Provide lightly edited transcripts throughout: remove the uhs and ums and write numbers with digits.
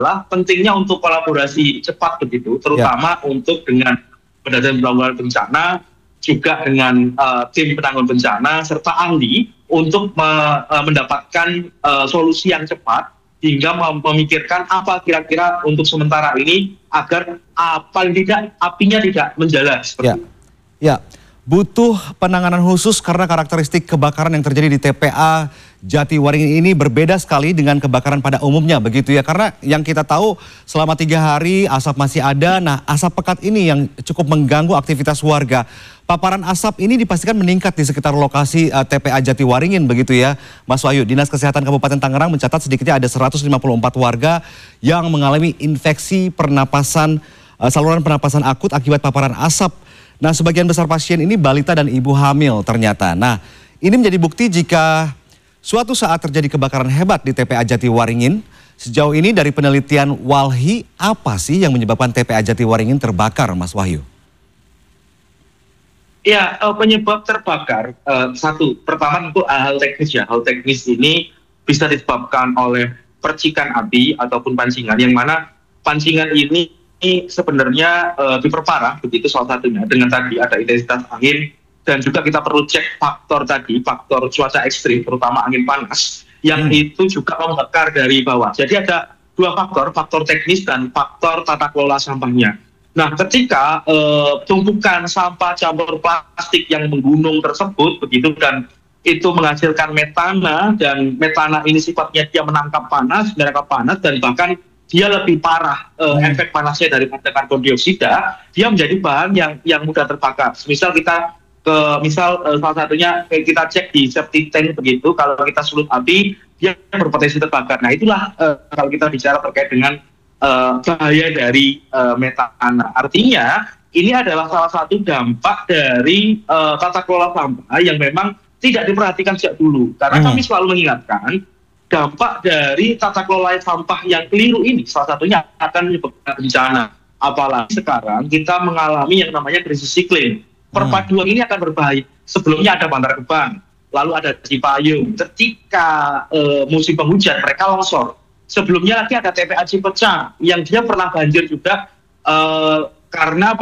adalah pentingnya untuk kolaborasi cepat begitu, Ya, terutama untuk dengan Badan Penanggulangan Bencana, juga dengan tim penanggulangan bencana serta ahli untuk mendapatkan solusi yang cepat hingga memikirkan apa kira-kira untuk sementara ini agar paling tidak apinya tidak menjalar ya, seperti itu. ya. Butuh penanganan khusus karena karakteristik kebakaran yang terjadi di TPA Jatiwaringin ini berbeda sekali dengan kebakaran pada umumnya begitu ya. Karena yang kita tahu selama 3 hari asap masih ada. Nah, asap pekat ini yang cukup mengganggu aktivitas warga. Paparan asap ini dipastikan meningkat di sekitar lokasi TPA Jatiwaringin begitu ya. Mas Wahyu, Dinas Kesehatan Kabupaten Tangerang mencatat sedikitnya ada 154 warga yang mengalami infeksi pernapasan saluran pernapasan akut akibat paparan asap. Nah, sebagian besar pasien ini balita dan ibu hamil ternyata. Nah, ini menjadi bukti jika suatu saat terjadi kebakaran hebat di TPA Jatiwaringin. Sejauh ini dari penelitian Walhi, apa sih yang menyebabkan TPA Jatiwaringin terbakar, Mas Wahyu? Ya, penyebab terbakar, satu, pertama tentu hal teknis ya. Hal teknis ini bisa disebabkan oleh percikan api ataupun pancingan, yang mana pancingan ini sebenarnya diperparah, begitu salah satunya, dengan tadi ada intensitas angin, dan juga kita perlu cek faktor tadi, faktor cuaca ekstrim, terutama angin panas, yang itu juga membakar dari bawah. Jadi ada dua faktor, faktor teknis dan faktor tata kelola sampahnya. Nah, ketika tumpukan sampah campur plastik yang menggunung tersebut, begitu, dan itu menghasilkan metana, dan metana ini sifatnya dia menangkap panas, dan bahkan dia lebih parah efek panasnya daripada karbon dioksida, dia menjadi bahan yang mudah terbakar. Misal kita salah satunya kita cek di septic tank begitu, kalau kita sulut api, dia berpotensi terbakar. Nah, itulah kalau kita bicara terkait dengan bahaya dari metana. Artinya ini adalah salah satu dampak dari tata kelola sampah yang memang tidak diperhatikan sejak dulu. Karena kami selalu mengingatkan dampak dari tata kelola sampah yang keliru ini salah satunya akan menyebabkan bencana. Apalagi sekarang kita mengalami yang namanya krisis iklim. Perpaduan ini akan berbahaya. Sebelumnya ada Bantar Gebang, lalu ada Cipayung. Ketika musim penghujan mereka longsor. Sebelumnya lagi ada TPA Cipecang yang dia pernah banjir juga karena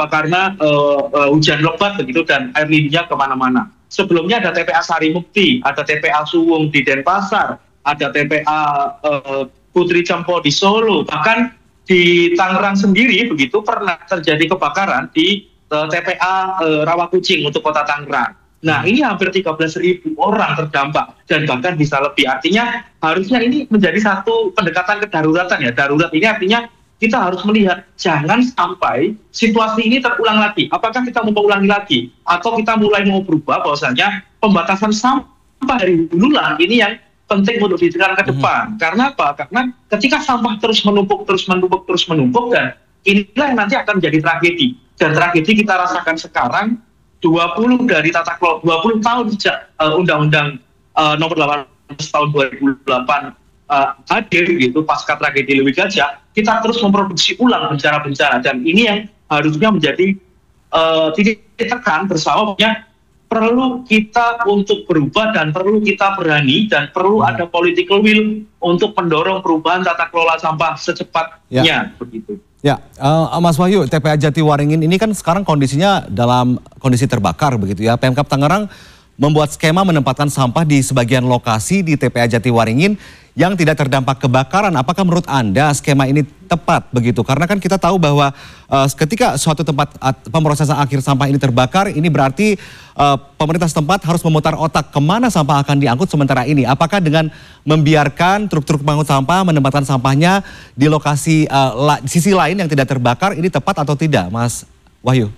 hujan lebat begitu dan air limbahnya kemana-mana. Sebelumnya ada TPA Sarimukti, ada TPA Suwung di Denpasar, ada TPA Putri Cempo di Solo, bahkan di Tangerang sendiri begitu pernah terjadi kebakaran di TPA Rawakucing untuk kota Tangerang. Nah, ini hampir 13.000 orang terdampak dan bahkan bisa lebih. Artinya harusnya ini menjadi satu pendekatan kedaruratan ya. Darurat ini artinya kita harus melihat jangan sampai situasi ini terulang lagi. Apakah kita mau ulangi lagi atau kita mulai mau berubah bahwasanya pembatasan sampah dari hululah ini yang penting untuk diterapkan ke depan. Karena apa? Karena ketika sampah terus menumpuk dan inilah yang nanti akan menjadi tragedi. Dan tragedi kita rasakan sekarang 20 tahun sejak Undang-Undang Nomor 18 tahun 2008 hadir gitu pasca tragedi Lewi Gajah, kita terus memproduksi ulang bencana-bencana, dan ini yang harusnya menjadi titik tekan bersama. Perlu kita untuk berubah dan perlu kita berani dan perlu ada political will untuk mendorong perubahan tata kelola sampah secepatnya begitu. Ya, Mas Wahyu, TPA Jatiwaringin ini kan sekarang kondisinya dalam kondisi terbakar begitu ya. Pemkab Tangerang membuat skema menempatkan sampah di sebagian lokasi di TPA Jatiwaringin yang tidak terdampak kebakaran. Apakah menurut Anda skema ini tepat begitu? Karena kan kita tahu bahwa ketika suatu tempat pemrosesan akhir sampah ini terbakar, ini berarti pemerintah setempat harus memutar otak kemana sampah akan diangkut sementara ini. Apakah dengan membiarkan truk-truk pengangkut sampah menempatkan sampahnya di lokasi sisi lain yang tidak terbakar, ini tepat atau tidak, Mas Wahyu?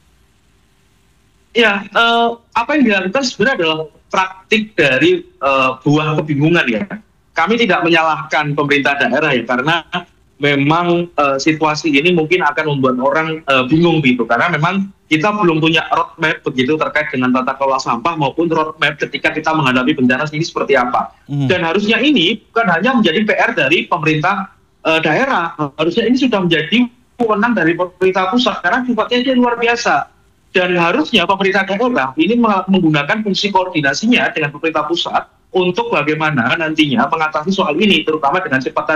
Ya, apa yang dilakukan sebenarnya adalah praktik dari buah kebingungan ya. Kami tidak menyalahkan pemerintah daerah ya, karena memang situasi ini mungkin akan membuat orang bingung gitu. Karena memang kita belum punya roadmap begitu terkait dengan tata kelola sampah maupun roadmap ketika kita menghadapi bencana ini seperti apa. Dan harusnya ini bukan hanya menjadi PR dari pemerintah daerah, harusnya ini sudah menjadi wewenang dari pemerintah pusat karena sifatnya dia luar biasa. Dan harusnya pemerintah daerah ini menggunakan fungsi koordinasinya dengan pemerintah pusat untuk bagaimana nantinya mengatasi soal ini, terutama dengan cepat tadi.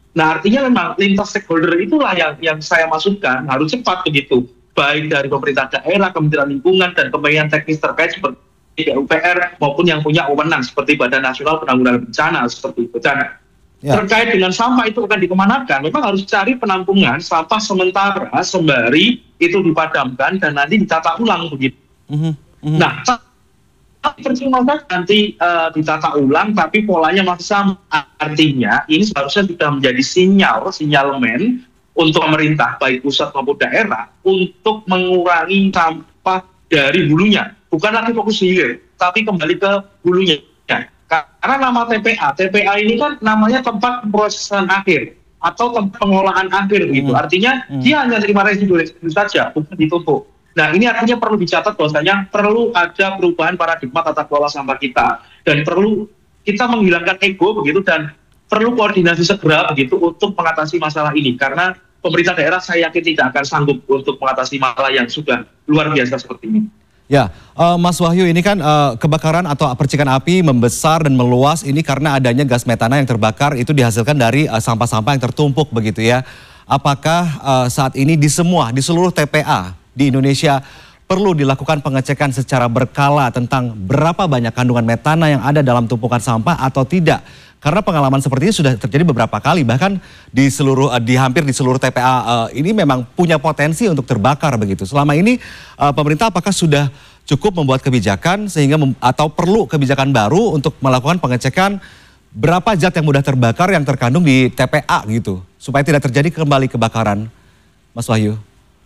Nah, artinya memang lintas stakeholder itulah yang saya maksudkan harus cepat begitu. Baik dari pemerintah daerah, Kementerian Lingkungan, dan kementerian teknis terkait seperti PUPR maupun yang punya wewenang seperti Badan Nasional Penanggulangan Bencana seperti itu. Dan terkait dengan sampah itu akan dikemanakan, memang harus cari penampungan sampah sementara sembari itu dipadamkan dan nanti ditata ulang begitu. Nah, percuma nanti ditata ulang tapi polanya masih sama. Artinya ini seharusnya sudah menjadi sinyalmen untuk pemerintah baik pusat maupun daerah untuk mengurangi sampah dari hulunya. Bukan lagi fokus hilir, tapi kembali ke hulunya. Karena nama TPA ini kan namanya tempat pemrosesan akhir atau tempat pengolahan akhir gitu. Artinya dia hanya terima residu saja, bukan ditumpuk. Nah, ini artinya perlu dicatat bahwasanya perlu ada perubahan paradigma tata kelola sampah kita dan perlu kita menghilangkan ego begitu dan perlu koordinasi segera begitu untuk mengatasi masalah ini karena pemerintah daerah saya yakin tidak akan sanggup untuk mengatasi masalah yang sudah luar biasa seperti ini. Ya, Mas Wahyu, ini kan kebakaran atau percikan api membesar dan meluas ini karena adanya gas metana yang terbakar itu dihasilkan dari sampah-sampah yang tertumpuk begitu ya. Apakah saat ini di seluruh TPA di Indonesia perlu dilakukan pengecekan secara berkala tentang berapa banyak kandungan metana yang ada dalam tumpukan sampah atau tidak? Karena pengalaman seperti ini sudah terjadi beberapa kali, bahkan hampir di seluruh TPA ini memang punya potensi untuk terbakar begitu. Selama ini pemerintah apakah sudah cukup membuat kebijakan sehingga atau perlu kebijakan baru untuk melakukan pengecekan berapa zat yang mudah terbakar yang terkandung di TPA gitu, supaya tidak terjadi kembali kebakaran, Mas Wahyu?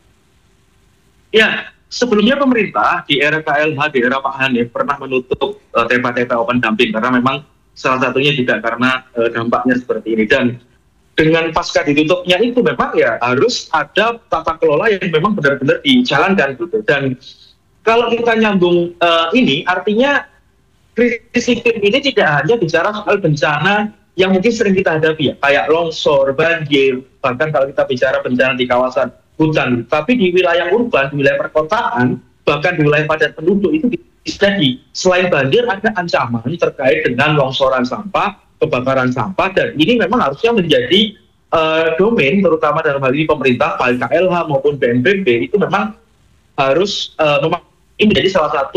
Ya, sebelumnya pemerintah di era KLH, di era Pak Hanif pernah menutup TPA open dumping karena memang salah satunya juga karena dampaknya seperti ini. Dan dengan pasca ditutupnya itu memang ya harus ada tata kelola yang memang benar-benar dijalankan gitu. Dan kalau kita nyambung ini artinya krisis iklim ini tidak hanya bicara soal bencana yang mungkin sering kita hadapi ya, kayak longsor, banjir, bahkan kalau kita bicara bencana di kawasan hutan, tapi di wilayah urban, di wilayah perkotaan, bahkan di wilayah padat penduduk itu jadi selain banjir ada ancaman terkait dengan longsoran sampah, kebakaran sampah, dan ini memang harusnya menjadi domain terutama dalam hal ini pemerintah, baik KLH maupun BNPB itu memang harus ini menjadi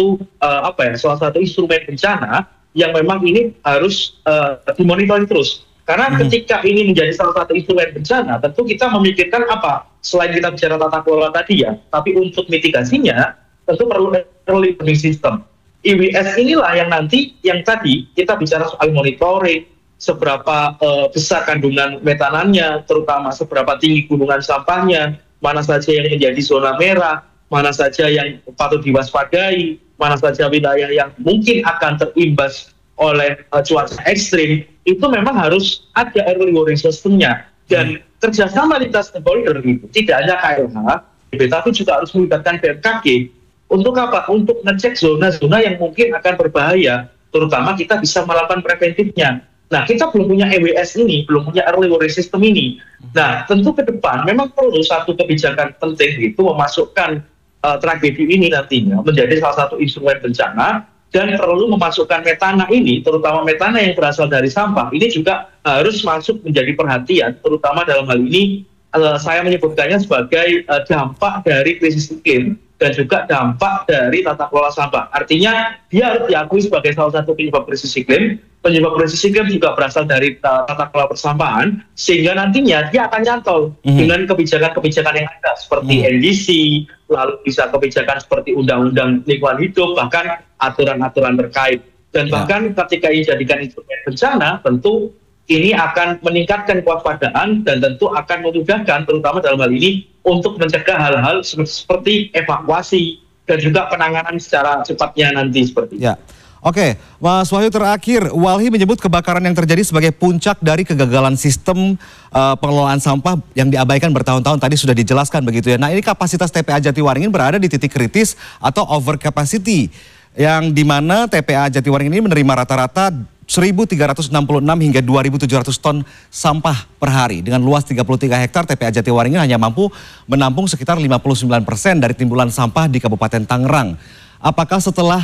salah satu instrumen bencana yang memang ini harus dimonitor terus. Karena ketika ini menjadi salah satu instrumen bencana, tentu kita memikirkan apa? Selain kita bicara tata kelola tadi ya, tapi untuk mitigasinya tentu perlu early warning system. IWS inilah yang nanti, yang tadi kita bicara soal monitoring, seberapa besar kandungan metanannya, terutama seberapa tinggi gunungan sampahnya, mana saja yang menjadi zona merah, mana saja yang patut diwaspadai, mana saja wilayah yang mungkin akan terimbas oleh cuaca ekstrim, itu memang harus ada early warning systemnya. Dan kerjasama lintas stakeholder itu tidak hanya KLH, tapi juga harus melibatkan BMKG. Untuk apa? Untuk ngecek zona-zona yang mungkin akan berbahaya, terutama kita bisa melakukan preventifnya. Nah, kita belum punya EWS ini, belum punya early warning system ini. Nah, tentu ke depan memang perlu satu kebijakan penting itu memasukkan tragedi ini nantinya menjadi salah satu instrumen bencana dan perlu memasukkan metana ini, terutama metana yang berasal dari sampah, ini juga harus masuk menjadi perhatian, terutama dalam hal ini saya menyebutkannya sebagai dampak dari krisis iklim dan juga dampak dari tata kelola sampah. Artinya dia harus diakui sebagai salah satu penyebab krisis iklim. Penyebab krisis iklim juga berasal dari tata kelola persampahan, sehingga nantinya dia akan nyantol dengan kebijakan-kebijakan yang ada seperti NDC, lalu bisa kebijakan seperti undang-undang lingkungan hidup, bahkan aturan-aturan terkait. Dan bahkan ketika ini dijadikan instrumen bencana, tentu ini akan meningkatkan kewaspadaan dan tentu akan memudahkan terutama dalam hal ini untuk mencegah hal-hal seperti evakuasi dan juga penanganan secara cepatnya nanti seperti itu. Ya. Oke, Mas Wahyu, terakhir, Walhi menyebut kebakaran yang terjadi sebagai puncak dari kegagalan sistem pengelolaan sampah yang diabaikan bertahun-tahun, tadi sudah dijelaskan begitu ya. Nah, ini kapasitas TPA Jatiwaringin berada di titik kritis atau over capacity, yang dimana TPA Jatiwaringin ini menerima rata-rata 1.366 hingga 2.700 ton sampah per hari. Dengan luas 33 hektar, TPA Jatiwaringin hanya mampu menampung sekitar 59% dari timbulan sampah di Kabupaten Tangerang. Apakah setelah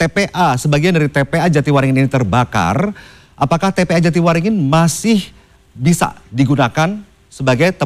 sebagian dari TPA Jatiwaringin ini terbakar, apakah TPA Jatiwaringin masih bisa digunakan sebagai